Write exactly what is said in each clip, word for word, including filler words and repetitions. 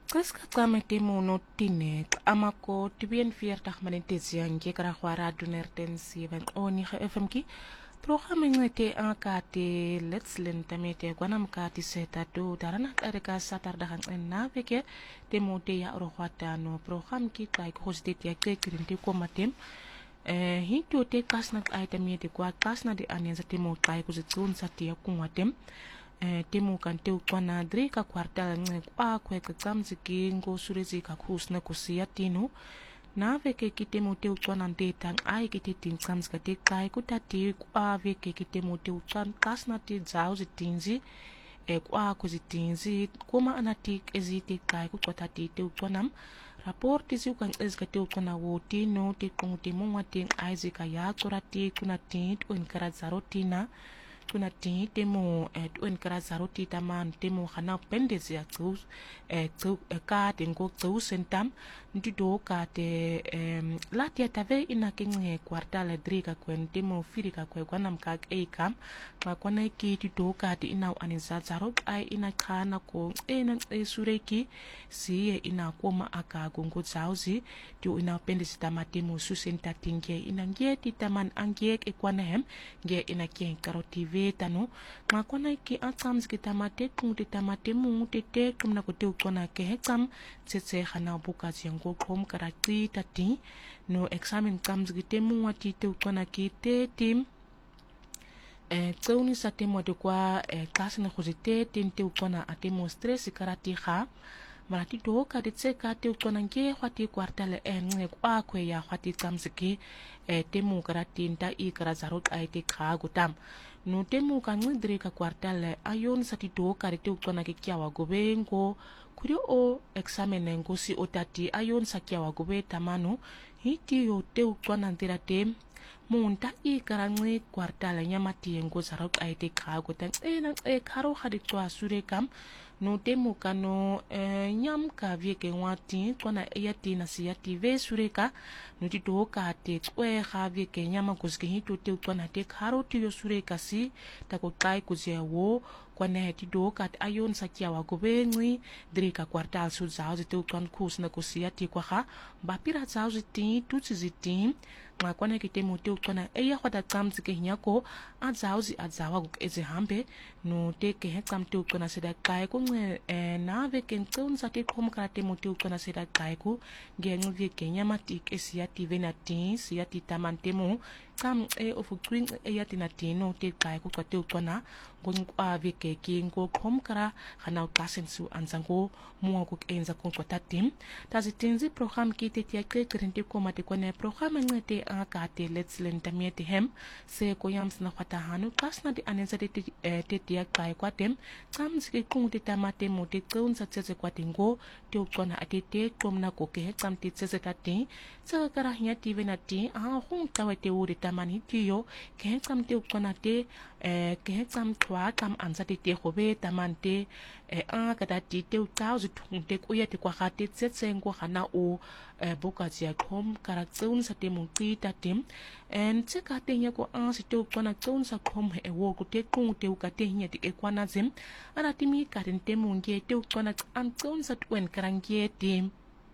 Qiska qame temu no tinek amako tibien vierdag manentesian ke kara khwara dunerten sieben oni ge F M ki programme ngete akate let's len tamete kwanam kati seta do darana areka satardagan enna veke temu te ya ro khwata no program ki kai khosdet ya ke krinte ko matem eh hito te kasna item yete kwa kasna de anenza temu kai ko zitsun satia kunwatem eh temu kan te kwana dre ka kwarta nge kwa kwe ka tsamziki ngo surezi ka khusna ko siatino na veke kitemo te kwana data ai kite tin tsamzka te kai ku tati kwa veke kitemo te kwana kasna te zao zitinzi e kwa ko zitinzi kuma anati ezite kai ku tati te kwana rapporti zi kan ezka te kwana woti no te kongte mo te ai zika ya korati kuna tit ko inkara zarotina kuna ti temo et un krasaroti taman temo khana pendezi ya tsus e tsu ka tengo tsu sentam ndido ka te latia tave ina kinge kwartale drika kwen temo firika kwe kwanam ka e kam ma kwana ki ti do ka te ina aniza zaro ai ina khana ko ena e sureki si ina koma aka gongo zauzi ti ina pendezi tamatemo susenta tinge ina ngeti taman angiek e kwana hem nge ina ken karoti tano makona ki atsam ski tamate kungti tamate mu te te kumna ko te ukona ke hexam tsetse khana buka jengo khom karati tati no examen kam ski te mu wati te ukona ki te tim eh tsauni sa te mo de kwa eh klasna khozite tin te ukona ate mo stress karati kha marati do ka de tse ka te ukona nge khwati kwartale en nge kwa kwe ya khwati kam ski eh te mu karati nta i karazaro ai te kha gutam no temu kan ngidre ka kwartale ayon sati do karite ukona ke kyawa gobengo kurio o examen ngo si otati ayon sakyawa gobe tamano hiti yo te ukona ndirate munta i karangwe kwartale nyamati ngo zarok aite kago tan ena e karo khadi twa sure kam no temu kano e, nyam ka vieke wati kona eyati na siyati ve sureka no ti do ka te kwe kha vieke nyama kuske hito te kona te karo ti yo sureka si ta ko kai kuzia wo kwana ti do ka ayon sakia wa gobengi drika kwartal su zao te kon kus na kusiyati kwa kha bapira zao ti tutsi zitim ma kwana ki temu te kona eya khwata tsamzi ke nyako a zao zi a zawa ku eze hambe no te ke he tsam te kona seda kai ku e na ve ken tsun sa te khom kara te mote kona seda kai ku ge ngi ke nyama ti ke siati venati siati tamante mo kam e of green e yati na tino te kai ku te kona gon kwa ve ke ki ngo khom kara khana kasen su anzango mo ku enza ko ko tatim tazitinzi program ki te tia ke krente ko mate ko ne program ngete a ka te let's len tamiete hem se ko yams na khata hanu kasna di anenza te te tia kai kwa tem kam ske kung te tamate mo te kun sa tsetse kwa tingo te kona ate te komna ko ke kam te tsetse tate sa kara hnya ti venati a hung tawe te uri tamani tiyo ke kam te kona te e ke kam twa kam anza te te khobe tamante e a kada ti te ka zu thung te ko yete kwa khate tsetse ngo khana o e boka tsia khom kara tsun sa te mo ti tatim en tse ka te nya ko a se te kona tsun sa khom e wo ko te kung te ka te nya te e kwana zim ana timi ka te mo nge te kona an tsun sa twen karangie tim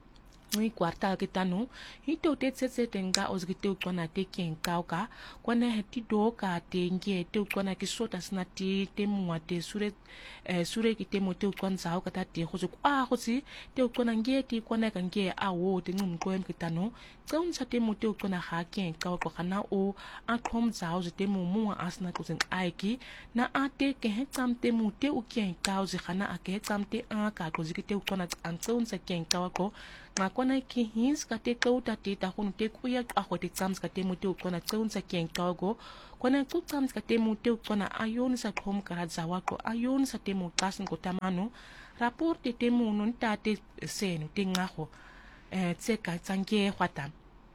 ni kwarta kitano hito te tsetse tenga ozgite kona te ken kauka kwana heti do ka te nge te kona ki sota snati te mwa te sure eh, sure ki te mote kwana zao kata te khozo kwa khozi te kona nge ti kwana ka nge awo te ngum ko em kitano tsaun sa te mote kona ha ken kau ko kana o a khom zao te mu mu asna ko zen aiki na ate ke he tsam te mu te u ken kau zi khana ake tsam te a ka ko zikite kona an tsaun sa ken kau ko ma kona ki hins ka te kauta te ta khun te kuya a khote tsams ka te mu te kona tsaun sa ken kau go kona tu tsams ka te mu te kona ayon sa khom kara zawa ko ayon sa te mu tasin ko tamano rapport te te mu non ta te senu te ngaho eh tseka tsange khwata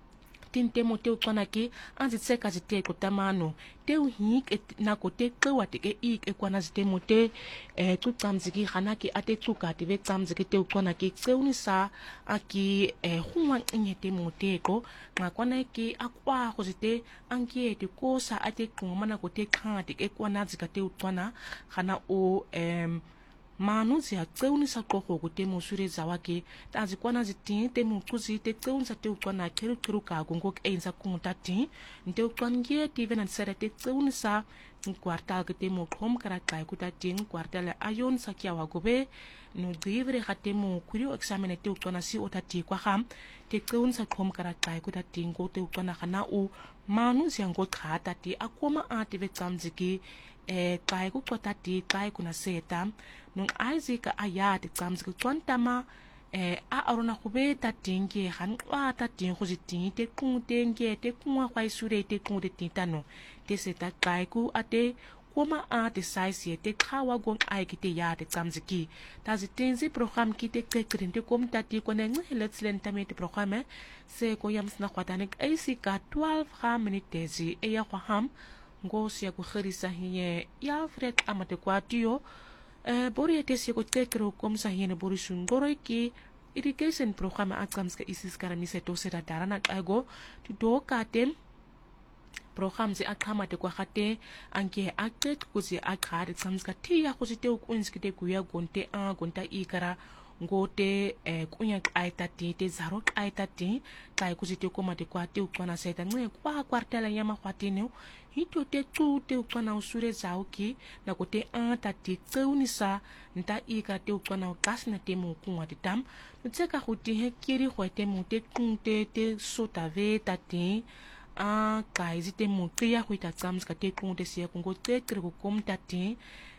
tinte mo te kona ki anzi tseka zite ko tamano te hi na ko te kwa te ke ik e kwana zite mo te eh tu tsamziki khana ki ate tsuka te ve tsamziki te kona ki tseuni sa aki eh huwa nyete mo te ko nga kwana ki akwa ko zite anki te ko sa ate ko mana ko te kha te ke kwana zika te kwana khana o em manu ziyacewunisa qoqoku temu sure zawake tazikwana zitin temu kuzi te cewunisa te ukwana keru keru kagu ngok einsa kunta tin nte ukwan ngie tivena sere te cewunisa kwartal ke temu khom kara kai kuta tin kwartal ayon sakya wagobe no drivre khatemu kurio examine te ukwana si otati kwa kham te cewunisa khom kara kai kuta tin go te ukwana khana u manu ziyango khata ti akoma ative tsamziki eh kai ku kota ti kai kuna seta nung aizika ayati tsamziki twantama eh a arona khube ta tingi han kwa ta ting khu zitin te kung tenge te kungwa kwai sure te kung de tintano te seta kai ku ate koma a te size te khawa gong ai ki te ya te tsamziki ta zitenzi program ki te kekrin te kom ta ti kone ngi let's learn ta me te program se ko yams na kwatanik aisika twelve ha minutes e ya kwa ham ngosi ya kukhirisa hiye ya frek amate kwa tiyo eh bori ete se ko tekro kom sa hiye ne bori shungoro ki irrigation program a tsamska isis karamise to se darana ago ti do katem program zi akhamate kwa khate anke aktet kuzi akhare tsamska tiya khusite ukunskite kuya gonte a gonta ikara ngote eh kunya aita ti te zaro aita ti kai kuzite koma te kwa te ukwana seta ngwe kwa kwartela yama kwatino hito te tu te ukwana usure zauki na kote anta ti tseunisa nta ika te ukwana kasna te mu kunwa te tam nutseka khuti he kiri khwete mu te kunte te sotave tati a kai zite mu tia khwita tsamska te kunte sia kungo te kriku komta ti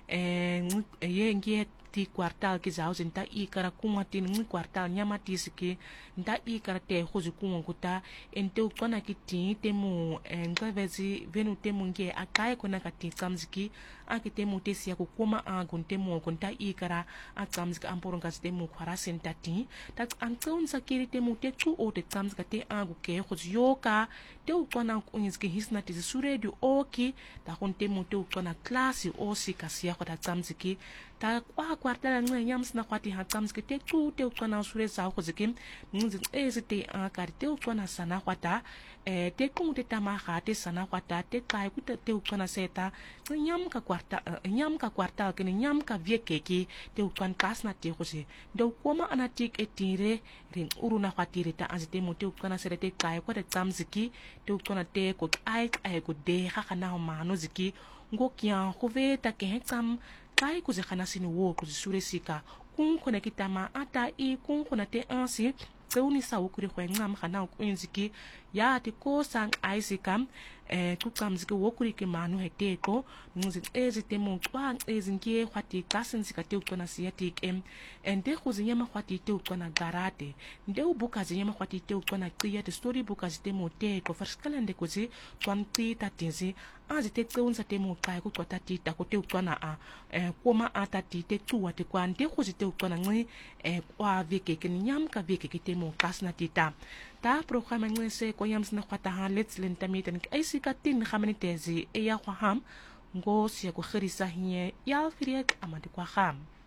eh ye ngie ti kwartal ki zao zinta i kara kuma ti ngi kwartal nyama ti siki nta i kara te khuzi kuma kuta ente ukwana ki ti temu nga vezi venu temu nge akai kona ka ti tsamziki aki temu te siya kukuma agun temu kunta i kara a tsamziki amporonga temu kwara senta ti tak antsaun sakiri temu te tu o te tsamzika te agu ke khuzi yoka te ukwana kunizki hisna ti sure du oki ta kun temu te ukwana klasi o sika siya kwa tsamziki ta kwa kwartala ngwe nyams na kwati ha tsamske te tu te ukwana sure sa ko zikim ngi ezite a karte ukwana sana kwata eh te kung te tama ha te sana kwata te kai ku te ukwana seta nyam ka kwarta nyam ka kwarta ke nyam ka vie keki te ukwan kasna te ko se do koma anatik etire rin uruna kwatire ta azite mo te ukwana sere te kai ko te tsamziki te ukwana te ko ai ai ko de ha kana ma no ziki ngokya khove ta ke tsam kai kuzi khana sini wo kuzi sure sika kun khona kitama ata i kun khona te ansi tseuni sa ukuri khwe ngam khana kunziki ya ti ko sang aisikam eh kukamziki wokuri ke manu heteko ngizi ezite mu kwa ezinkie khwati kasinzika te ukona siyati em ende khuzi nyama khwati te ukona garate nde ubuka zinyama khwati te ukona qiya te story buka zite mu te ko farskalende kuzi twanti tatinzi azite tseunza te mu kai ku kwata ti ta ko te ukona a eh koma ata ti te tuwa te kwa nde khuzi te ukona ngi eh kwa veke ke nyam ka veke ke te mu kasna tita ta program ngi se ko yams na khwata ha let's lentamiten aisika tin khamani tezi e ya khwaham ngo siya ko khirisa hiye ya firiek amadi kwa kham